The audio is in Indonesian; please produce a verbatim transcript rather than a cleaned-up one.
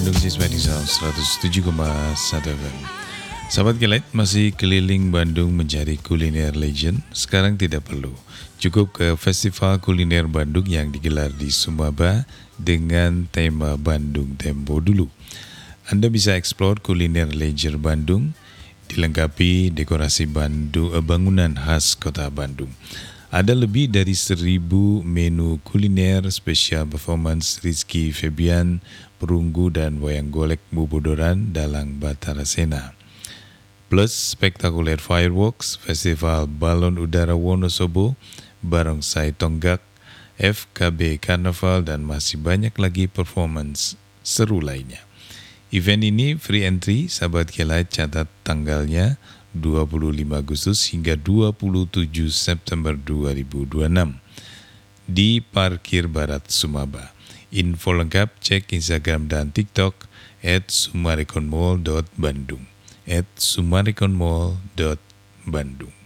Bandung Cismedi Sound seratus tujuh koma satu F M. Sahabat Kilat, masih keliling Bandung mencari kuliner legend? Sekarang tidak perlu. Cukup ke Festival Kuliner Bandung yang digelar di Sumaba dengan tema Bandung Tempo Dulu. Anda bisa eksplor kuliner legend Bandung, dilengkapi dekorasi Bandung, eh, bangunan khas kota Bandung. Ada lebih dari seribu menu kuliner, spesial performance Rizky Febian, perunggu dan wayang golek Bubodoran dalang Batara Sena. Plus spektakuler fireworks, festival balon udara Wonosobo, barongsai tonggak, F K B Karnaval dan masih banyak lagi performance seru lainnya. Event ini free entry, sahabat Kilat, catat tanggalnya dua puluh lima Agustus hingga dua puluh tujuh September dua ribu dua puluh enam di Parkir Barat Sumaba. Info lengkap cek Instagram dan TikTok at sumarikonmall dot bandung at sumarikonmall dot bandung.